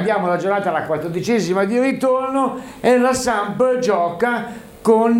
andiamo la giornata alla 14ª di ritorno e la Samp gioca con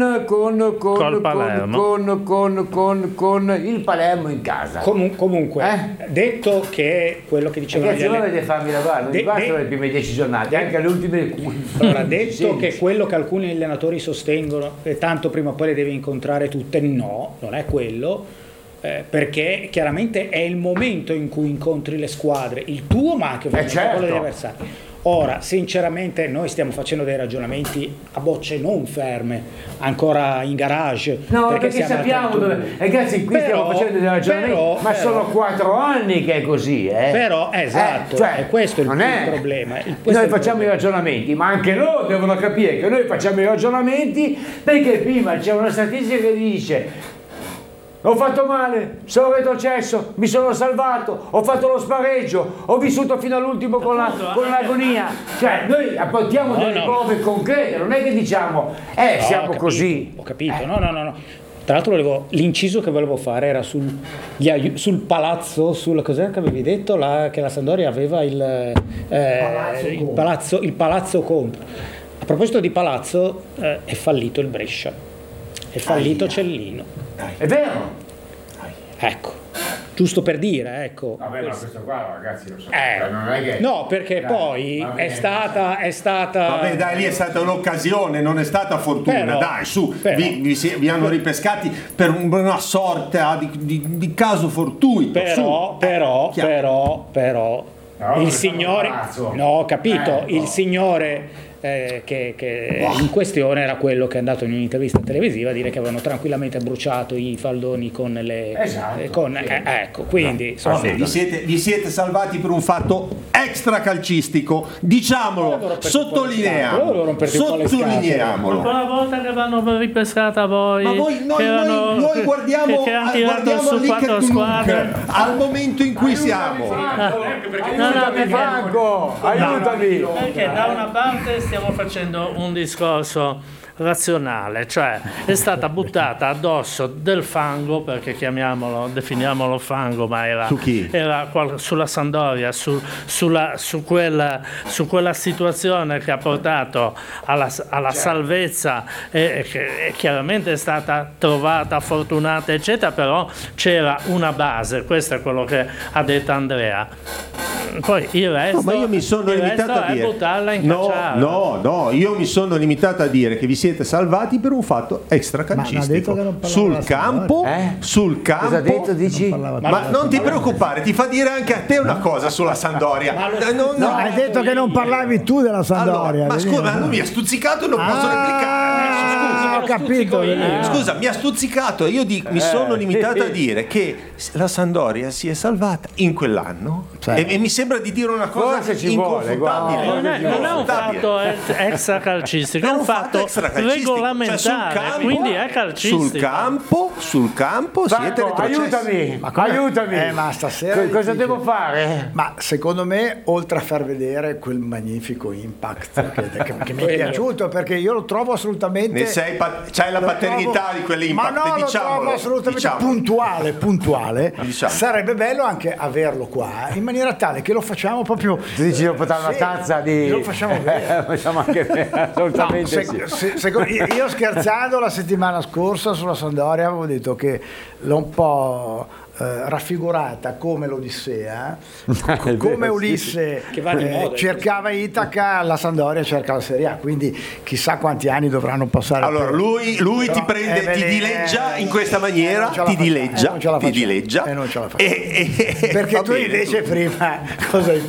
il Palermo in casa. Comunque, detto che quello che dicevano ragazzi, voi dovete farmi lavorare, non vi bastano le prime 10 giornate, anche le ultime. Allora, detto che quello che alcuni allenatori sostengono, che tanto prima o poi le deve incontrare tutte, no, non è quello, perché chiaramente è il momento in cui incontri le squadre, il tuo ma anche quello degli avversari. Ora, sinceramente, noi stiamo facendo dei ragionamenti a bocce non ferme, ancora in garage. No, perché sappiamo dove. Ragazzi, qui stiamo facendo dei ragionamenti, ma sono 4 anni che è così, Però, esatto, è questo il problema. Noi facciamo i ragionamenti, ma anche loro devono capire che noi facciamo i ragionamenti perché prima c'è una statistica che dice: ho fatto male, sono retrocesso, mi sono salvato, ho fatto lo spareggio, ho vissuto fino all'ultimo con l'agonia. Cioè, noi apportiamo delle prove concrete, non è che diciamo siamo così. Ho capito, no. Tra l'altro l'inciso che volevo fare era sul palazzo, cos'è che avevi detto? Che la Sampdoria aveva il palazzo contro. A proposito di palazzo, è fallito il Brescia, è fallito Cellino. È vero? Ecco, giusto per dire, ecco. Vabbè, ma questo qua, ragazzi, lo so. Non è che... No, perché poi è stata. Vabbè, dai, lì è stata un'occasione, non è stata fortuna. Dai, su, vi hanno ripescati per una sorta di caso fortuito. Però, il signore. No, ho capito, il signore. Che in questione era quello che è andato in un'intervista televisiva a dire che avevano tranquillamente bruciato i faldoni con le ecco, quindi insomma, vi siete salvati per un fatto extracalcistico, diciamolo, sottolineiamolo. Ancora una volta che vanno ripescata voi, ma noi guardiamo su 4 squadre al momento in cui siamo. Franco, aiutami, perché da una parte stiamo facendo un discorso razionale, cioè è stata buttata addosso del fango, perché definiamolo fango, ma era sulla Sampdoria, su quella situazione che ha portato alla salvezza e che chiaramente è stata trovata fortunata eccetera, però c'era una base, questo è quello che ha detto Andrea. Poi il resto, ma io mi sono limitato a dire buttarla in cacciara. No, io mi sono limitato a dire che vi siete salvati per un fatto extracalcistico sul campo. Cosa ha detto, dici? Ma non ti preoccupare, ti fa dire anche a te una cosa sulla Sampdoria. No, hai detto che non parlavi tu della Sampdoria. Ma scusa, ma lui mi ha stuzzicato e non posso replicare. Ho capito. Scusa, mi ha stuzzicato. Io mi sono limitato a dire che la Sampdoria si è salvata in quell'anno e mi sembra di dire una cosa inconfutabile. Non è un fatto extracalcistico, è un fatto regolamentare, quindi è calcistico. Sul campo siete retrocessi. Aiutami. Ma stasera cosa devo fare? Ma secondo me, oltre a far vedere quel magnifico impact che mi è piaciuto, perché io lo trovo assolutamente. C'hai la paternità di quell'impact, ma no, lo trovo assolutamente puntuale. Sarebbe bello anche averlo qua, in maniera tale che lo facciamo proprio. Tu dici lo portare una tazza di. Lo facciamo bene. Facciamo anche bene, assolutamente io scherzando la settimana scorsa sulla Sampdoria avevo detto che l'ho un po' raffigurata come l'Odissea, come Ulisse cercava Itaca, la Sampdoria cerca la Serie A, quindi chissà quanti anni dovranno passare. Allora lui ti prende, ti dileggia in questa maniera, ti dileggia e non ce la fa. Perché tu invece prima cosa hai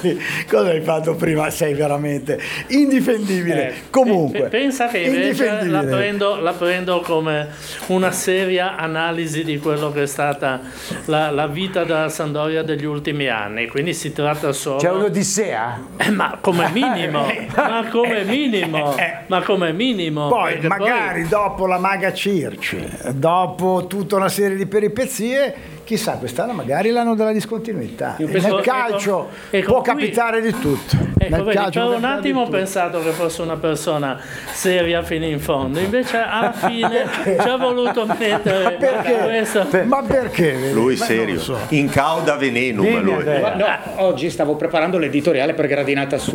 fatto prima? Sei veramente indifendibile. Comunque pensa che invece la prendo come una seria analisi di quello che è stata la vita della Sampdoria degli ultimi anni, quindi si tratta solo. C'è un'odissea? Ma come minimo. Poi magari dopo la Maga Circi, dopo tutta una serie di peripezie, chissà, quest'anno magari l'anno della discontinuità. Nel calcio può capitare di tutto. Per un attimo ho pensato che fosse una persona seria fino in fondo, invece alla fine ci ha voluto mettere questo. Ma perché? Lui serio, incauda venenum lui. Oggi stavo preparando l'editoriale per Gradinata Su.